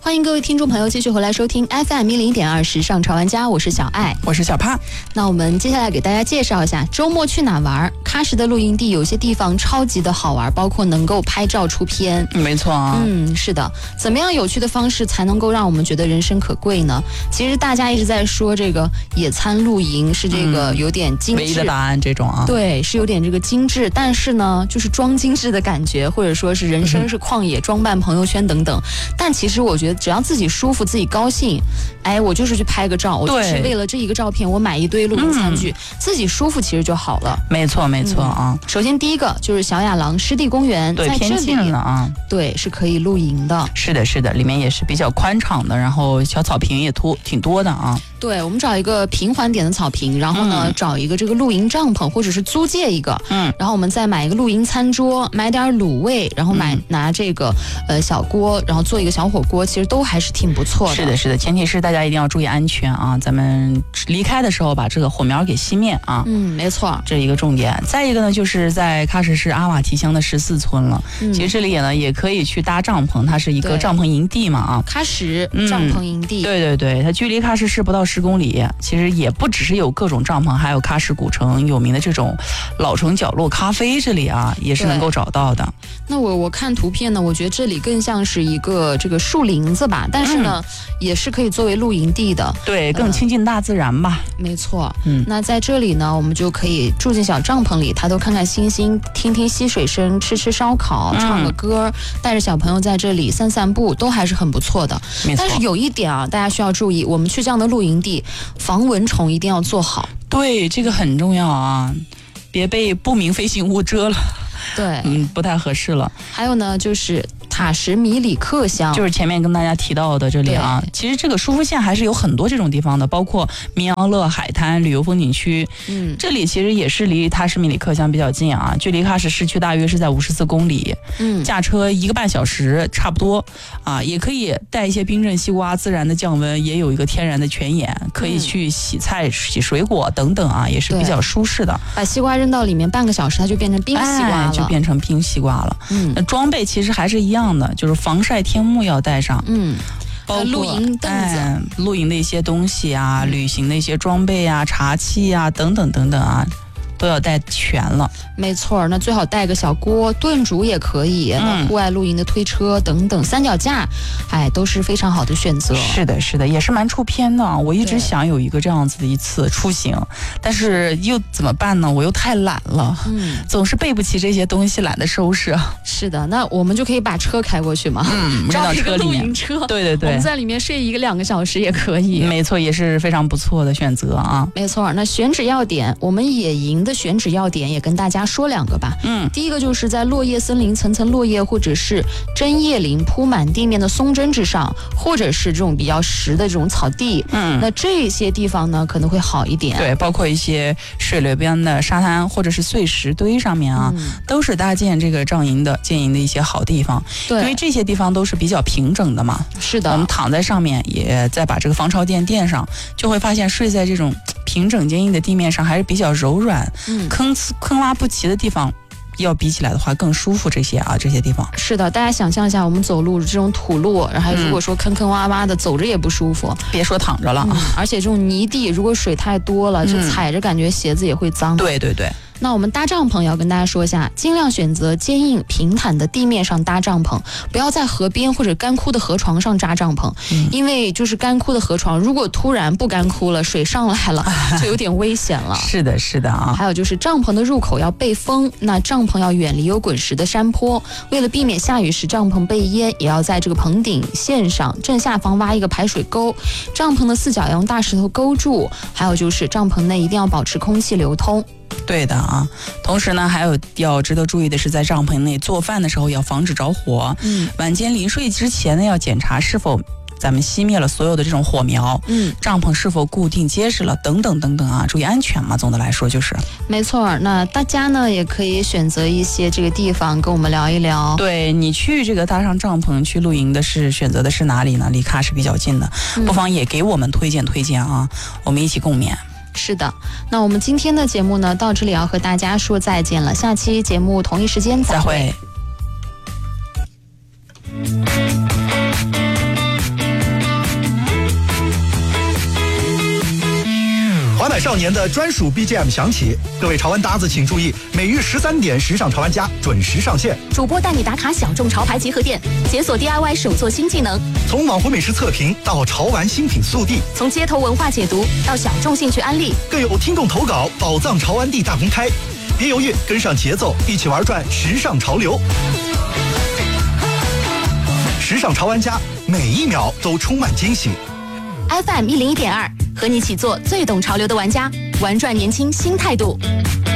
欢迎各位听众朋友继续回来收听 FM10.2时尚潮玩家，我是小爱， 我是小帕。 那我们接下来给大家介绍一下周末去哪玩。喀什的露营地有些地方超级的好玩，包括能够拍照出片。 没错啊， 是的。怎么样有趣的方式才能够让我们觉得人生可贵呢？其实大家一直在说这个野餐露营是这个有点精致， 唯一的答案这种啊， 对，是有点这个精致，但是呢，就是装精致的感觉，或者说是人生是旷野，装扮朋友圈等等。但其实我觉得，只要自己舒服，自己高兴，哎，我就是去拍个照，我就是为了这一个照片，我买一堆露营餐具，自己舒服其实就好了。 没错没错啊。 首先第一个就是小雅郎湿地公园， 对， 在这里偏近了啊。 对，是可以露营的。 是的，是的，里面也是比较宽敞的，然后小草坪也挺多的啊。 对，我们找一个平缓点的草坪，然后呢，找一个这个露营帐篷，或者是租借一个，然后我们再买一个露营餐桌，买点卤味，然后拿这个小锅，然后做一个小火锅，其实都还是挺不错的。 是的，是的，前提是大家一定要注意安全啊，咱们离开的时候把这个火苗给熄灭啊。 没错， 这一个重点。再一个呢，就是在喀什市阿瓦提乡的14村了。其实这里也可以去搭帐篷，它是一个帐篷营地嘛啊。 喀什帐篷营地。 对对对，它距离喀什市不到10公里，其实也不只是有各种帐篷，还有喀什古城有名的这种老城角落咖啡，这里啊也是能够找到的。 那我看图片呢，我觉得这里更像是一个这个树林子吧，但是呢，也是可以作为露营地的。 对，更亲近大自然吧。 没错。那在这里呢，我们就可以住进小帐篷里，抬头看看星星，听听溪水声，吃烧烤，唱个歌，带着小朋友在这里散散步，都还是很不错的。 没错。 但是有一点啊，大家需要注意，我们去这样的露营地，防蚊虫一定要做好。 对，这个很重要啊，别被不明飞行物蛰了。 对， 不太合适了。 还有呢，就是塔什米里克乡， 就是前面跟大家提到的这里啊，其实这个舒肤县还是有很多这种地方的，包括民扬乐海滩旅游风景区。这里其实也是离塔什米里克乡比较近啊，距离喀什市区大约是在54公里，驾车1个半小时差不多啊。也可以带一些冰镇西瓜，自然的降温，也有一个天然的泉眼，可以去洗菜、洗水果等等啊，也是比较舒适的。 把西瓜扔到里面半个小时，它就变成冰西瓜了， 就变成冰西瓜了。那装备其实还是一样的，就是防晒天幕要带上，包括露营凳子、 露营的一些东西啊，旅行的一些装备啊，茶器啊，等等等等啊，都要带全了。 没错，那最好带个小锅，炖煮也可以，户外露营的推车等等，三脚架，都是非常好的选择。 是的，是的，也是蛮出片的。我一直想有一个这样子的一次出行，但是又怎么办呢？我又太懒了，总是备不齐这些东西，懒得收拾。 是的，那我们就可以把车开过去嘛， 找一个露营车， 对对对， 我们在里面睡1-2个小时也可以。 没错，也是非常不错的选择啊。 没错，那选址要点，我们野营的选址要点也跟大家说2个吧。第一个就是在落叶森林，层层落叶或者是针叶林铺满地面的松针之上，或者是这种比较实的这种草地。那这些地方呢可能会好一点。 对，包括一些水流边的沙滩或者是碎石堆上面啊，都是搭建这个建营的一些好地方。对，因为这些地方都是比较平整的嘛。 是的， 我们躺在上面，也再把这个防潮垫垫上，就会发现睡在这种平整坚硬的地面上还是比较柔软。坑洼不齐的地方要比起来的话更舒服这些地方。 是的，大家想象一下，我们走路这种土路，然后如果说坑坑洼洼的，走着也不舒服， 别说躺着了。 而且这种泥地，如果水太多了，就踩着感觉鞋子也会脏。 对对对。 那我们搭帐篷要跟大家说一下，尽量选择坚硬平坦的地面上搭帐篷，不要在河边或者干枯的河床上扎帐篷，因为就是干枯的河床，如果突然不干枯了，水上来了，就有点危险了。 是的，是的啊。 还有就是帐篷的入口要背风，那帐篷要远离有滚石的山坡，为了避免下雨时帐篷被淹，也要在这个棚顶线上正下方挖一个排水沟，帐篷的4角要用大石头勾住，还有就是帐篷内一定要保持空气流通。 对的啊，同时呢，还有要值得注意的是，在帐篷内做饭的时候要防止着火。晚间临睡之前呢，要检查是否咱们熄灭了所有的这种火苗，帐篷是否固定结实了，等等等等啊，注意安全嘛。总的来说就是， 没错。那大家呢也可以选择一些这个地方跟我们聊一聊。 对，你去这个搭上帐篷去露营的选择的是哪里呢？离喀什比较近的，不妨也给我们推荐啊，我们一起共勉。 是的，那我们今天的节目呢，到这里要和大家说再见了。下期节目同一时间再会。 少年的专属 BGM 响起，各位潮玩搭子请注意，每日13点，时尚潮玩家准时上线。 主播带你打卡小众潮牌集合店，解锁 DIY 手作新技能。 从网红美食测评到潮玩新品速递， 从街头文化解读到小众兴趣安利， 更有听众投稿宝藏潮玩地大公开。别犹豫，跟上节奏，一起玩转时尚潮流。时尚潮玩家，每一秒都充满惊喜。 FM 101.2，和你一起做最懂潮流的玩家，玩转年轻新态度。